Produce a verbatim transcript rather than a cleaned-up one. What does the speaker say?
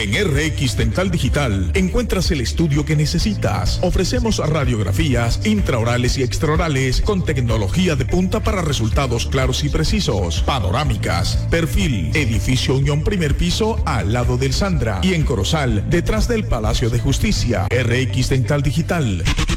En R X Dental Digital encuentras el estudio que necesitas. Ofrecemos radiografías intraorales y extraorales con tecnología de punta para resultados claros y precisos. Panorámicas, perfil, edificio Unión primer piso al lado del Sandra y en Corozal, detrás del Palacio de Justicia. R X Dental Digital.